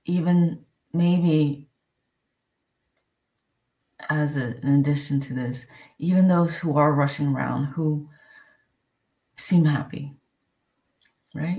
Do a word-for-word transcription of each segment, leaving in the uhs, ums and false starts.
even maybe as a, in addition to this, even those who are rushing around, who seem happy, right?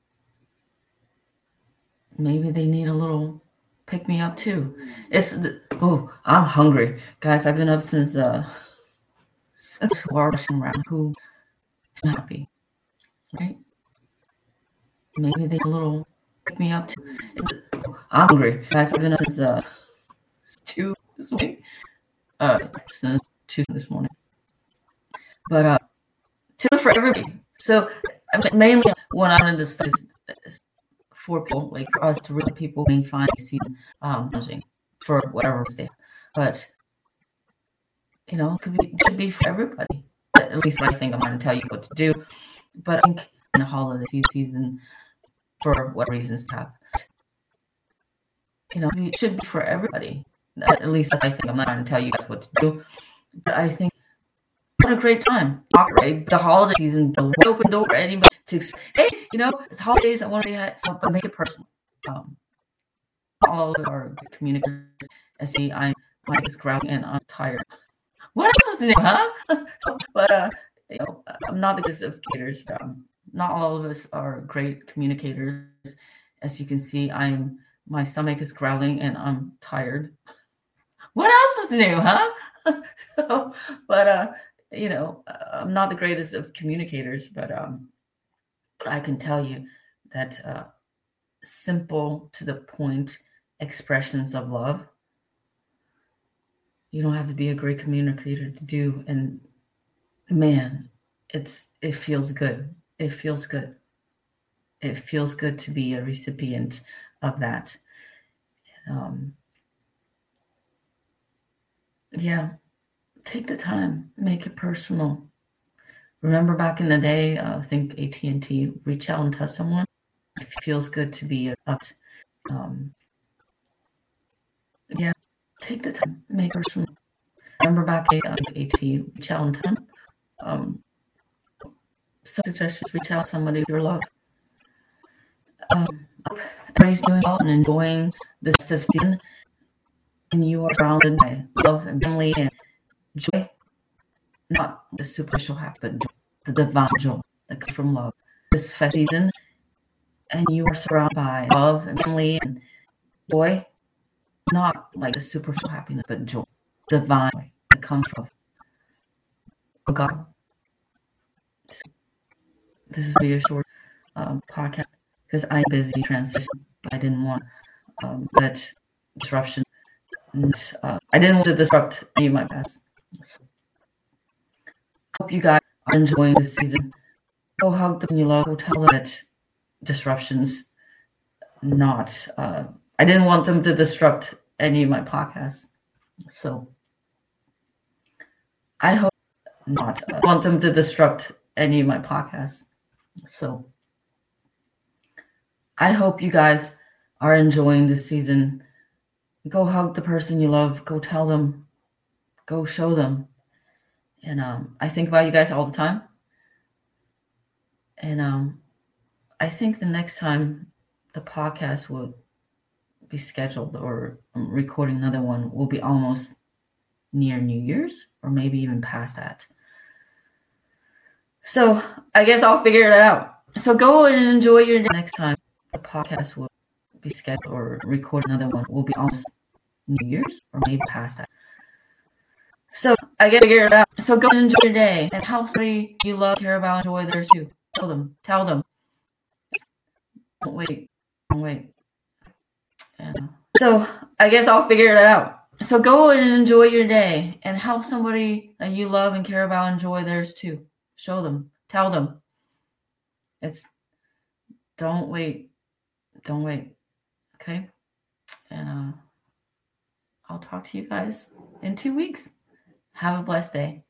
Maybe they need a little pick me up too. It's the, oh, I'm hungry, guys. I've been up since uh since who are rushing around, who seem happy, right? Maybe they need a little pick me up too. It's, oh, I'm hungry, guys. I've been up since uh two this morning. Uh, since two this morning. But uh, two for everybody. So I mean, mainly what I wanted to start is for people, like for us to really people may find season um challenging for whatever they. But you know, it could be it should be for everybody. At least I think I'm going to tell you what to do. But I think in the holiday season, for what reasons have, you know, it should be for everybody. At least I think I'm not going to tell you guys what to do. But I think what a great time. Right? The holiday season, the open door for anybody to hey, you know, it's holidays. I want to be at, but make it personal. Um, all of our communicators, I see I'm Mike is growling and I'm tired. What else is new, huh? But uh, you know, I'm not the greatest of communicators. Um, not all of us are great communicators. As you can see, I'm my stomach is growling and I'm tired. What else is new, huh? so, but uh, you know, I'm not the greatest of communicators, but um, but I can tell you that uh, simple to the point expressions of love, you don't have to be a great communicator to do. And man, it's it feels good. It feels good. It feels good to be a recipient of that. Um, yeah, take the time, make it personal. Remember back in the day, uh, I think A T and T, reach out and touch someone. It feels good to be up. Um, yeah, take the time, make it personal. Remember back in uh, A T, reach out and touch. Um, some suggestions, reach out to somebody with your love. Um, everybody's doing well and enjoying this festive season, and you are surrounded by love and family and joy. Not the superficial happy, but joy, the divine joy that comes from love. This festive season, and you are surrounded by love and family and joy. Not like the superficial happiness, but joy, divine joy that comes from God. This is a short um, podcast because I'm busy transitioning, but I didn't want um, that disruption. And, uh, I didn't want to disrupt any of my past. So, I hope you guys are enjoying this season. Go hug them you love. Go tell them that disruptions not. Uh, I didn't want them to disrupt any of my podcasts. So I hope not. I want them to disrupt any of my podcasts. So I hope you guys are enjoying this season. Go hug the person you love. Go tell them. Go show them. And um, I think about you guys all the time. And um, I think the next time the podcast will be scheduled or I'm recording another one will be almost near New Year's or maybe even past that. So I guess I'll figure that out. So go and enjoy your day. Next time the podcast will be scheduled or record another one will be almost New Year's or maybe past that. So I guess figure it out. So go and enjoy your day and help somebody you love, care about, enjoy theirs too. Tell them. Tell them. Don't wait. Don't wait. And so I guess I'll figure that out. So go and enjoy your day and help somebody that you love and care about enjoy theirs too. Show them. Tell them. It's don't wait. Don't wait. Okay? And uh, I'll talk to you guys in two weeks. Have a blessed day.